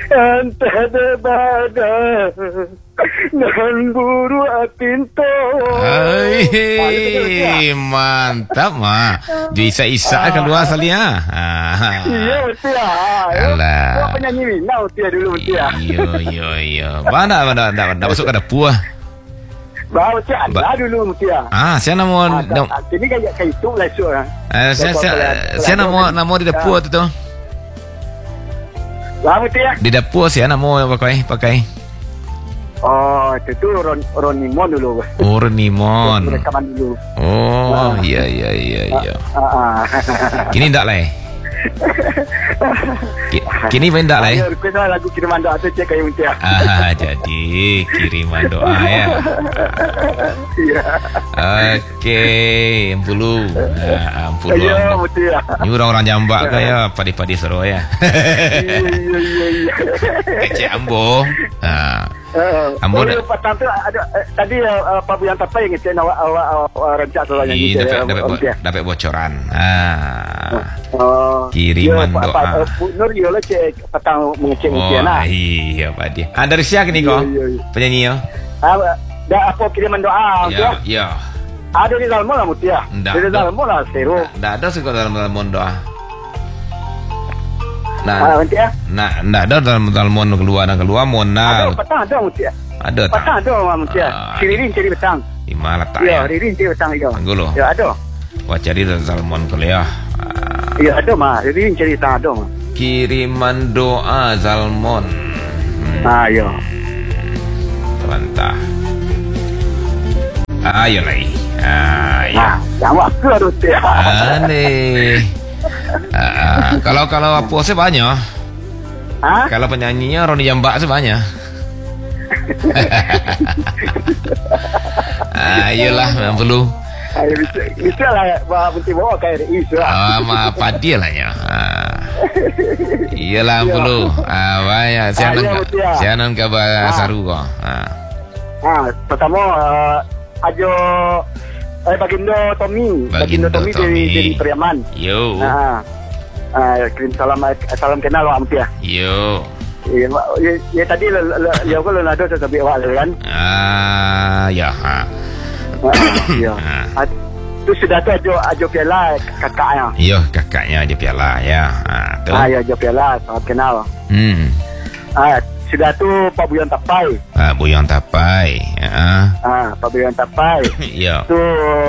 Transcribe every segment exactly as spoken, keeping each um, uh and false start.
Entah daripada nan buru pintu. Hai, mantap mah. Diisa-isa keluar sekali ah. Iya betul ah. Alah. Kau penyanyi Minau dia dulu betul ah. Iya iya iya. Mana mana dah dah masuk ke dapur ah. Bawa cik ada dulu mesti ah. Ah, saya nama ini kayak kayak itu lah so ah. Eh, saya saya saya nama nama di dapur tu tu. Lah mesti ah. Di dapur saya nama pakai pakai. Oh, itu tu Ron Ronimon dulu. Oh, Ronimon. Rekaman dulu. Oh, iya iya iya iya. Ah. Kini ndak lah. Kini main tak lah eh? Request lagu kiriman doa tu cek kayak mesti ah. Ah, jadi kiriman doa ya. Iya. Okey, Ampulu. Ah, Ampulu. Iya, mesti ah. Ni orang-orang Jambak ke ya, padi-padi seru ya. Iya iya iya iya. Cik Ambo. Ha. Uh, Ambo oh, petang tu ada eh, tadi uh, Pak Buyan Tapai yang kita awak awak rancak tu yang kita dapat dapat bo, dapat bocoran. Ah. Uh, kiriman ya, doa. Pak uh, Nur yo lah cek petang mengecek mungkin lah. Iya Pak dia. Ah dari siapa ni kau? Penyanyi yo. Ah dah apa kiriman doa ya, ya. Ada di dalam lah mutia. Di dalam lah seru. Dah ada sih dalam dalam doa. Nah, ah, ya? nah, nah, ada dalam dalam mon keluar dan keluar mon nah. Ada petang ada mutia. Ada tak? Petang ada mutia. Kiririn ciri petang. Di mana tak ya? Ya, ririn ciri petang itu. Anggulo. Ya ada. Wah cari dalam mon kuliah. Ya ada mah, ririn ciri petang ada mah. Kiriman doa Zalmon. Hmm. Ah ya. Terantah. Ayo lagi. Ayo. Ah, yang waktu harus dia. Aneh. Uh, kalau kalau apa sih banyak. Hah? Kalau penyanyinya Roni Jambak sih banyak. Ayolah memang perlu. Ayo bisa bisa lah bawa bunti bawa kayak isu lah. Ah, ma padi lah ya. Iyalah perlu. Ah, banyak. Saya nak saya nak kabar saru kau. Ah. Ah, pertama ajo Eh Bagindo Tommy, Bagindo, Bagindo Tommy, Tommy. Dari, dari Periaman. Yo. Nah, uh, kirim salam salam kenal awak mesti ya. Yo. Ya, ya, ya tadi ya aku lalu ada sesabi awak kan. Ah, ya. Ha. Uh, ya. Ah, tu sudah tu ajo ajo piala kakaknya. Yo, kakaknya ajo piala ya. Ah, tu. Ah, ya ajo piala salam kenal. Hmm. Ah, sudah tu Pak Buyan Tapai. Ah, Buyan Tapai. Ah. Ah, Pak Buyan Tapai. Ya. Tu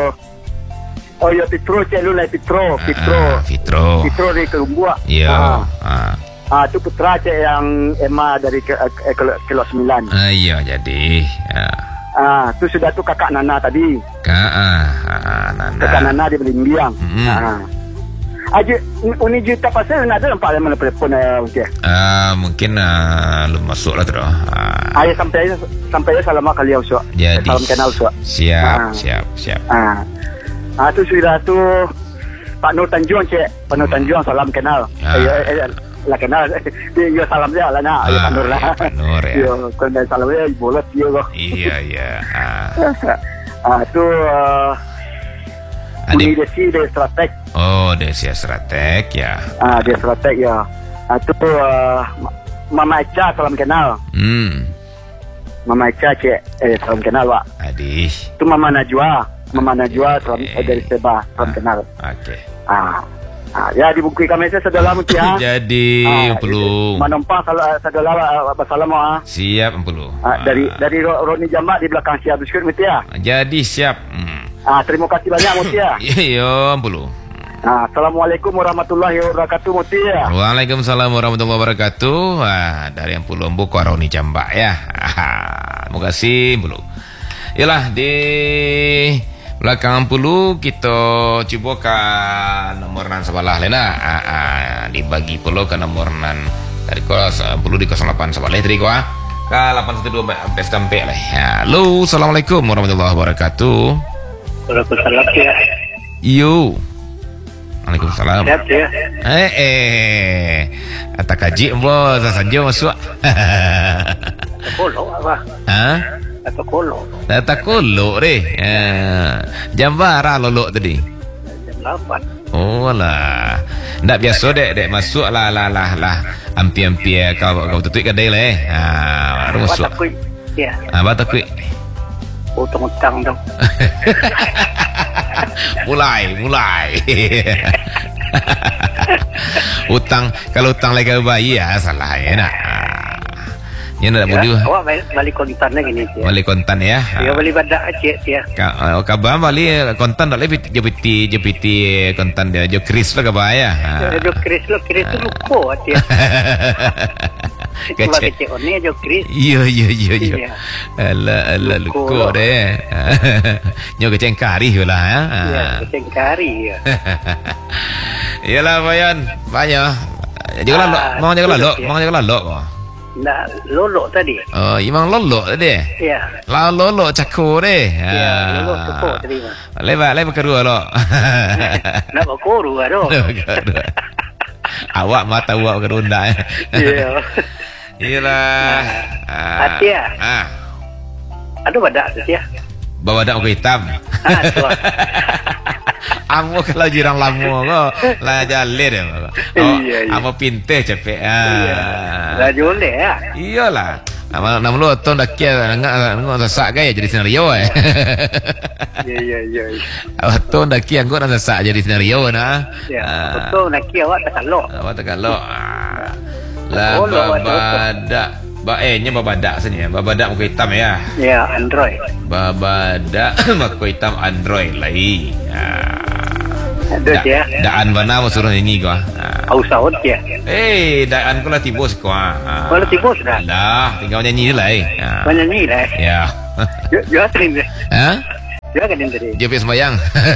oh ya Petro celu lah Petro, Petro. Ah, Petro. Petro dari Kerumbua. Ya. Ah. Ah, tu putra cik yang Emma dari ke, eh, ke, Kelo sembilan. Ah, iya jadi. Ah. Ah, tu sudah tu kakak Nana tadi. Kak ah, ah Nana. Kakak Nana di Belimbiang. Hmm. Ah. Aje uni juta pasal nak ada nampak mana telefon eh okey. Ah, mungkin ah belum masuk lah tu. Ah. Ayah sampai sampai salam kali usah. Jadi. Salam kenal usah. Siap, ah. siap, siap. Ah. Ah tu sudah tu Pak Nur Tanjung cik. Pak Nur Tanjung salam kenal. Ah. Eh, eh, lah kenal. Dia salam dia lah nak. Ah, Pak Nur lah. Pak Nur ya. Yo, kan salam dia boleh dia kok. Iya, iya. Ah. Ah tu uh, Uni Desi dari Strateg. Oh, Desi Strateg ya. Ah, dia Strateg ya. Ah tu uh, Mama Echa salam kenal. Hmm. Mama Echa cik eh salam kenal Wak. Adih. Tu Mama Najwa. Mama Najwa salam eh, dari Seba salam ah. kenal. Okey. Ah. Ah, ya dibungkui kami saya sedalam mesti ha. Jadi ah, perlu menumpang sedalam bersalam ah. Siap perlu. Ah, dari dari Roni Jambak di belakang siap biskut mesti ya. Jadi siap. Hmm. Ah, terima kasih banyak mesti ya. Iya, perlu. Ah, Assalamualaikum warahmatullahi wabarakatuh mesti ya. Waalaikumsalam warahmatullahi wabarakatuh. Ah, dari yang perlu buku Roni Jambak ya. Ah, terima kasih perlu. Yalah di belakang puluh kita cuba ke nomor nan sebelah lena. Ah, ah, dibagi puluh ke nomor nan dari kos puluh di kos delapan sebelah tadi ko ah. Ke delapan satu dua sampai sampai lah. Halo, assalamualaikum warahmatullahi wabarakatuh. Waalaikumsalam ya. Yo. Waalaikumsalam. Siap ya. Eh eh. Kata kaji bos saja masuk. Kolo apa? Hah? Atau kolo? Data kolo deh. Eh, jam berapa lolok tadi? Jam delapan. Oh lah. Ndak biasa dek dek masuk lah lah lah lah. Ampi-ampi kau kau tutup kedai lah eh. Ha, baru masuk. Takut. Ya. Ah, apa takut? Utang-utang dong. mulai, mulai. Utang kalau utang lagi ke bayi ya salah ya nak. Ya nak bodoh. Awak balik, balik kontan lagi ni dia. Balik kontan ya. Dia balik badak aja dia. Ka oh, kabar balik kontan tak lebih jepiti jepiti kontan dia jo kris lah kabar ya. Jo kris lo kris tu lupa dia. Kecil. Kecil ni jo kris. Iya iya iya iya. Alah alah luko deh. Nyo keceng kari lah ya. Ya, keceng kari ya. Iyalah Bayan, banyak. Jangan lolok, mau jangan lolok, mau jangan lolok. Nak lolok tadi. Oh, imang lolok tadi. Ya. La lolok cakor deh. Ya, lolok cakor tadi mah. Lebat lebat kedua lo. Nak berkoru aduh. Awak mata awak kerunda. Ya. Iyalah. Hati ya. Ah. Aduh badak tu ya. Bawa dak aku hitam. Ah, tu. Amo kalau jirang lamo ko la jale deh. Oh, amo pinte cepet. Ah. Dah jole ya. Iyalah. Nama nama lu ton dak kia ngak ngak sasak gaya jadi senario eh. Ya ya ya. Awak ton dak kia ngak sasak jadi senario nah. Ya. Betul nak kia awak tak kalok. Awak tak kalok. Lah babadak. Ba eh nya babadak sini ya. Babadak muka hitam ya. Ya, Android. Babadak muka hitam Android lagi. Ada dia. Daan mana suruh nyanyi kau? Au saud dia. Eh, daan kau lah tibus kau. Kalau tibus dah. Dah, tinggal nyanyi lah eh. Kau nyanyi lah. Ya. Dia tering dia. Ha? Dia kan tadi. Dia pergi sembahyang.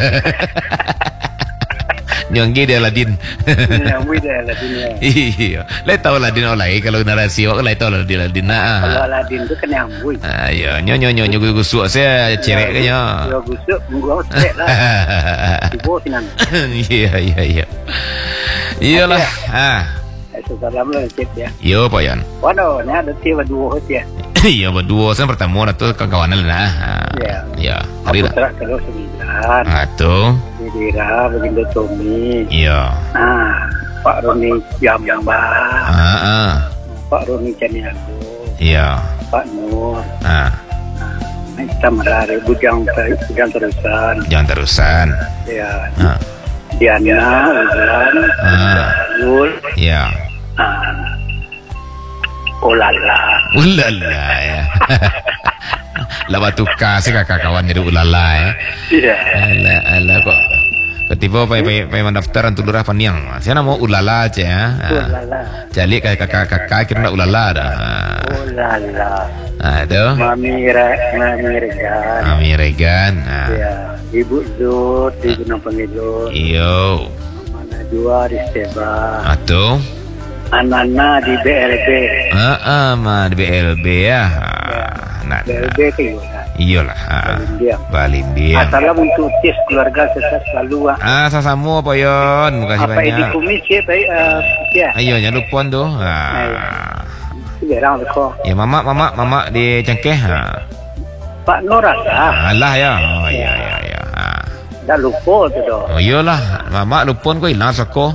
Nyonggi dia Aladin. Nyonggi dia Aladin. Iya. Lai tahu Aladin oleh kalau narasi awak lai tahu Aladin Aladin nah. Kalau Aladin tu kan nyambui. Ah ya, nyo nyo nyo nyo gusuk saya cerek ke nyo. Yo gusuk gua cerek lah. Ibu sinan. Iya iya iya. Iyalah. Ah. Itu dalam lah cek dia. Yo Pak Yan. Waduh, ni ada tiba dua dia. Iya berdua sen pertama tu kawan-kawan lah. Ya. Ya. Hari dah. Terus sembilan. Ah tu. Dira begitu Tommy. Iya. Ah, Pak Roni Jamba. Ah ah. Pak Roni Caniago. Iya. Pak Nur. Ah. Kita merari bujang bujang terusan. Jangan terusan. Ya. Ah. Diana, Ulan, Ah. Yul. Iya. Ah. Ulala. Ulala ya. Lama tukar sih kakak kawan jadi ulala ya. Iya. Alah alah kok. Ketiba pai pai pai mendaftaran tulurah paniang. Saya nak mau ulala aja ya. Ulala. Jadi kayak kakak kakak kira nak ulala dah. Ulala. Ah tu. Mami Re, Mami Regan. Mami Regan. Ya. Ibu Zut di Gunung Penghilut. Iyo. Mana dua di Seba. Atuh. Anana di B L B. Ah ah mah di B L B ya. Nak. B L B ke Yola. Iyalah. Balindiang. Balindiang. Salam untuk tis keluarga sesat selalu. Ah sama Pak Yon. Terima kasih Apa banyak. ini kumis ya baik ya. Ayo jangan lupa tu. Ah. Sekarang tu. Ya mama mama mama di Cengkeh. Ha. Pak Noras ah. Alah ya. Oh ya ya ya. Ha. Dah lupa tu doh. Oh iyalah, mama lupa kau hilang sako.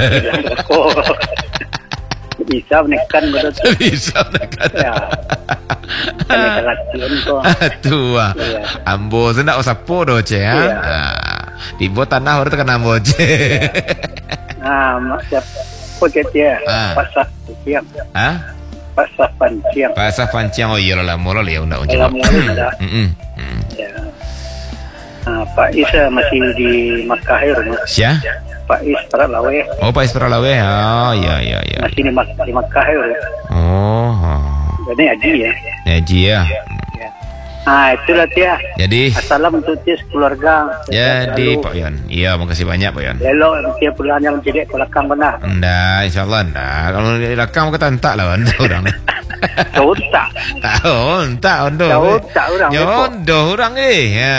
Bisa menekan betul. Bisa menekan. Ya. Kan latihan kau. Tua. Ambo sendak osapo do ce ha. Di bawah tanah baru tekan ambo ce. Ah, mak siap. Projek dia. Pasar siang. Ha? Pasar panciang. Pasar panciang oh iyalah mula ya undang undang. Dalam mula. Hmm. Ya. Ah, Pak Isa masih di Makkah ya rumah. Sia? Pak Is Perak Lawe. Oh, Pak Is Perak Lawe. Oh, ya ya ya. Masih di, Mak di Makkah ya. Oh. Jadi Haji ya. Haji ya. Ya. Ah, itulah dia. Jadi Assalam untuk tis keluarga. Jadi Pak Yon. Iya, makasih banyak Pak Yon. Lelo tiap bulan yang jadi belakang benar. Ndak, insyaallah ndak. Kalau di belakang kita entak lah orang ni. Tahu tak? Tahu, entak ondo. Tahu tak orang. Ya ondo orang eh. Ya.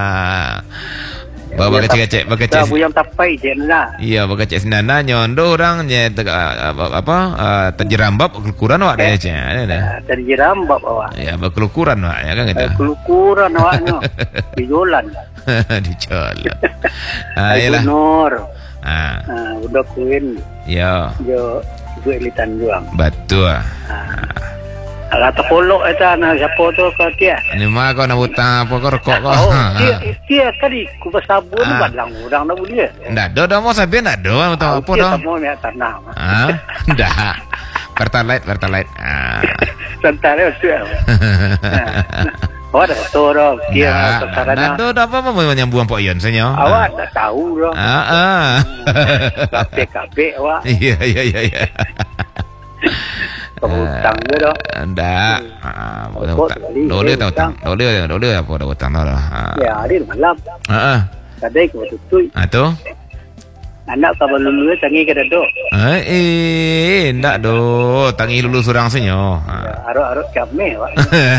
Bawa kecek-kecek, bawa kecek. Dah buyam tapai je lah. Iya, bawa kecek senana nyondo orang nya apa terjerambab kelukuran awak dah je. Terjerambab awak. Ya, berkelukuran awak ya kan gitu. Kelukuran awaknya. Dijolan. Dijolan. Ah, iyalah. Nur. Ah. Ah, udah kuin Ya. jo gue litan juang. Betul. Ah. Kata polok eta na siapa tu kau dia. Ini mah kau nak hutang apa kau rokok kau? Oh, dia dia kali ku sabun Ah. badlang orang nak boleh. Ndak do dah mau sabi ndak do hutang apa Dia dah? tak mau nak tanah. Ah, ndak. Pertalite, pertalite. Ah. Santare tu. Awak dah tahu dah dia perkara Ndak do dah apa mau nyambung Pok Yon senyo. awak dah tahu dah. Ah, ah. Kabeh-kabeh awak Iya, iya, iya, iya. hutang dia dah. Ndak. Ah, boleh Kok hutang. sekali, Boleh dia tak hutang? Boleh, boleh apa dah hutang dah. Ah. Ya, hari malam. Ah, ah. Kadai ku tutui. Ah tu. Anak ka belum tangi ke dado. Eh, eh, ndak do. Tangi lulu surang senyo. Ah. Arok-arok kami awak.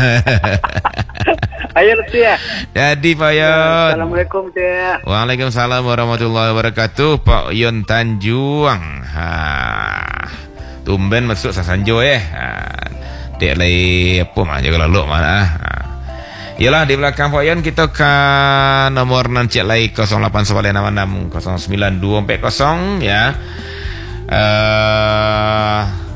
Ayo tu ya. Jadi Pak Yon. Assalamualaikum tu ya. Waalaikumsalam warahmatullahi wabarakatuh. Pak Yon Tanjuang. Ha. Tumben masuk Sasanjo eh. Ha. Dek lai apa mah jaga lalu mana. Ha. Yalah di belakang Pak Yon kita ke nomor nan cek lai kosong lapan sembilan enam enam kosong sembilan dua empat kosong ya. Uh,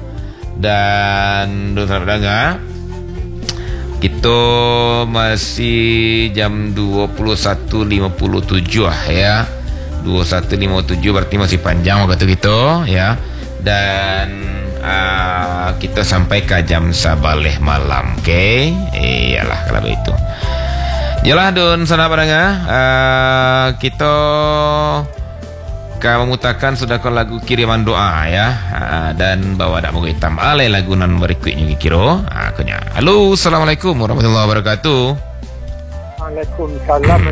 dan dosa pedangga kita masih jam dua puluh satu lima puluh tujuh ah, ya. dua puluh satu lima puluh tujuh berarti masih panjang waktu kita ya. Dan uh, kita sampai ke jam sabaleh malam. Okey. Iyalah kalau begitu. Yalah don sana padanga uh, kita akan memutakan sudah kau lagu kiriman doa ya. Uh, dan bawa dak moga hitam alai lagu nan berikutnya kira. Akunya. Halo, assalamualaikum warahmatullahi wabarakatuh. Waalaikumsalam.